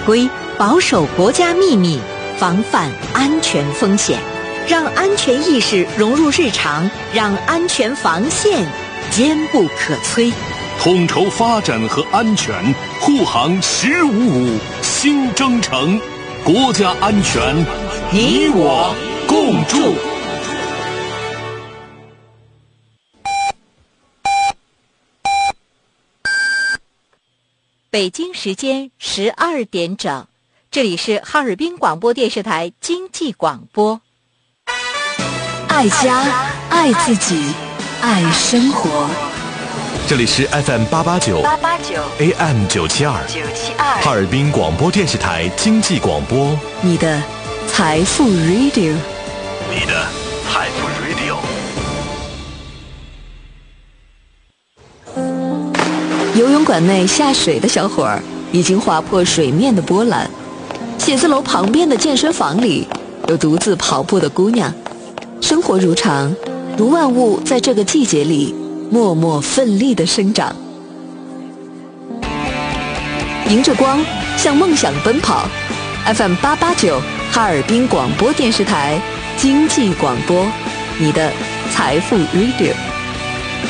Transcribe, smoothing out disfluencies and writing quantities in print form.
规，保守国家秘密，防范安全风险，让安全意识融入日常，让安全防线坚不可摧。 统筹发展和安全，护航1055新征程，国家安全你我共筑。 北京时间12点整，这里是哈尔滨广播电视台经济广播。 爱家，爱自己，爱生活。 这里是 FM889 AM972 哈尔滨广播电视台经济广播， 你的财富 Radio， 你的财富 Radio。 游泳馆内下水的小伙儿已经划破水面的波澜，写字楼旁边的健身房里有独自跑步的姑娘。生活如常，如万物在这个季节里默默奋力地生长，迎着光向梦想奔跑。 FM889 哈尔滨广播电视台经济广播，你的财富 Radio。